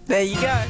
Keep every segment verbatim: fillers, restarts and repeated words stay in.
There you go.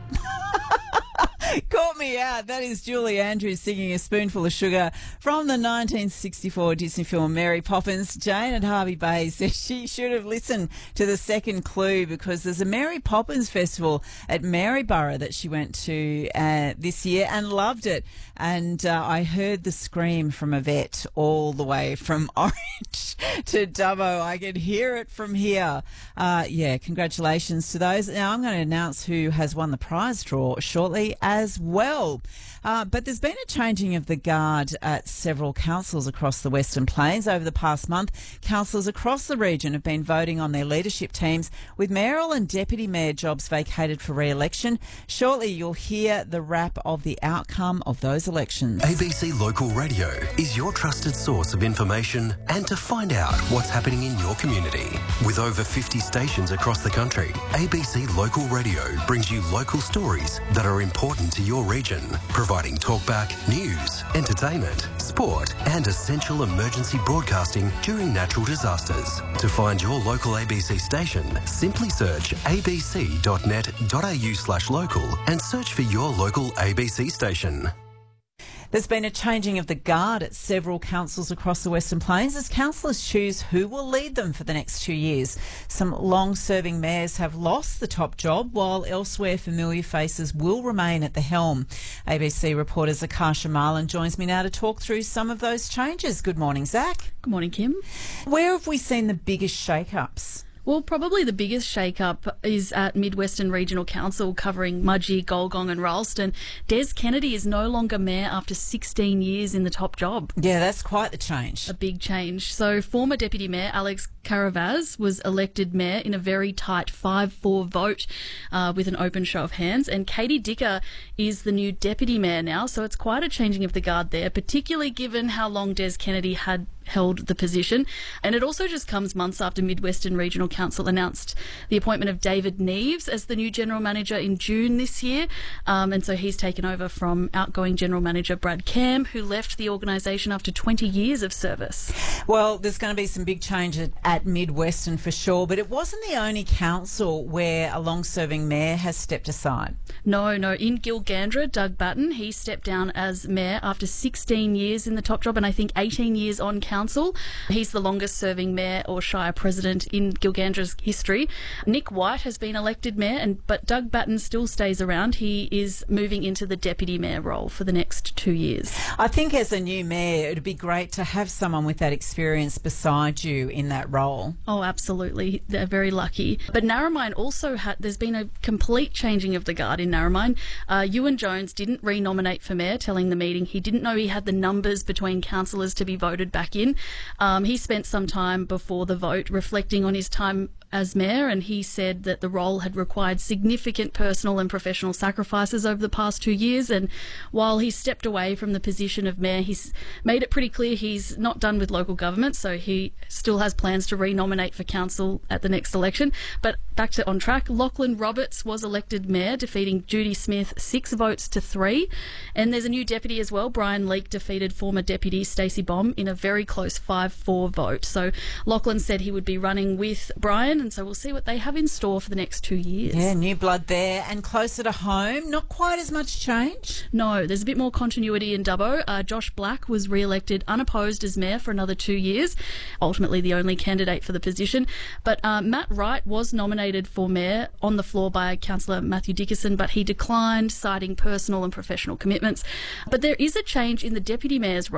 Caught me out. That is Julie Andrews singing A Spoonful of Sugar from the nineteen sixty-four Disney film Mary Poppins. Jane at Harvey Bay says she should have listened to the second clue because there's a Mary Poppins festival at Maryborough that she went to uh, this year and loved it. And uh, I heard the scream from Yvette all the way from Orange to Dubbo. I could hear it from here. Uh, yeah, congratulations to those. Now I'm going to announce who has won the prize draw shortly as well. Uh, but there's been a changing of the guard at several councils across the Western Plains over the past month. Councillors across the region have been voting on their leadership teams with mayoral and deputy mayor jobs vacated for re-election. Shortly you'll hear the wrap of the outcome of those elections. A B C Local Radio is your trusted source of information and to find out what's happening in your community. With over fifty stations across the country, A B C Local Radio brings you local stories that are important to your region, providing talkback, news, entertainment, sport and essential emergency broadcasting during natural disasters. To find your local A B C station, simply search abc dot net dot a u slash local and search for your local A B C station. There's been a changing of the guard at several councils across the Western Plains as councillors choose who will lead them for the next two years. Some long-serving mayors have lost the top job, while elsewhere familiar faces will remain at the helm. A B C reporter Zakasha Marlin joins me now to talk through some of those changes. Good morning, Zach. Good morning, Kim. Where have we seen the biggest shake-ups? Well, probably the biggest shake-up is at Mid-Western Regional Council covering Mudgee, Golgong and Ralston. Des Kennedy is no longer mayor after sixteen years in the top job. Yeah, that's quite the change. A big change. So former Deputy Mayor Alex Caravaz was elected mayor in a very tight five four vote uh, with an open show of hands. And Katie Dicker is the new Deputy Mayor now. So it's quite a changing of the guard there, particularly given how long Des Kennedy had held the position. And it also just comes months after Mid-Western Regional Council announced the appointment of David Neves as the new General Manager in June this year. Um, and so he's taken over from outgoing General Manager Brad Cam, who left the organisation after twenty years of service. Well, there's going to be some big change at, at Mid-Western for sure, but it wasn't the only council where a long-serving mayor has stepped aside. No, no. In Gilgandra, Doug Batten, he stepped down as mayor after sixteen years in the top job and I think eighteen years on council. He's the longest serving mayor or shire president in Gilgandra's history. Nick White has been elected mayor, and but Doug Batten still stays around. He is moving into the deputy mayor role for the next two years. I think as a new mayor, it would be great to have someone with that experience beside you in that role. Oh, absolutely. They're very lucky. But Narromine also had, there's been a complete changing of the guard in Narromine. Uh, Ewan Jones didn't re-nominate for mayor, telling the meeting he didn't know he had the numbers between councillors to be voted back in. Um, he spent some time before the vote reflecting on his time as mayor, and he said that the role had required significant personal and professional sacrifices over the past two years. And while he stepped away from the position of mayor, he's made it pretty clear he's not done with local government, so he still has plans to re-nominate for council at the next election. But back to on track, Lachlan Roberts was elected mayor, defeating Judy Smith six votes to three. And there's a new deputy as well. Brian Leake defeated former deputy Stacey Baum in a very close five four vote. So Lachlan said he would be running with Brian, and so we'll see what they have in store for the next two years. Yeah, new blood there. And closer to home, not quite as much change? No, there's a bit more continuity in Dubbo. Uh, Josh Black was re-elected unopposed as mayor for another two years, ultimately the only candidate for the position. But uh, Matt Wright was nominated for mayor on the floor by Councillor Matthew Dickerson, but he declined, citing personal and professional commitments. But there is a change in the deputy mayor's role.